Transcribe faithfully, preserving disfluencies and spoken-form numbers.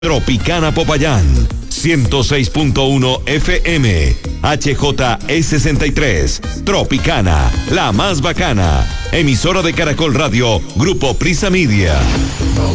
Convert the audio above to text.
Tropicana Popayán, ciento seis punto uno F M, H J E sesenta y tres, Tropicana, la más bacana, emisora de Caracol Radio, Grupo Prisa Media.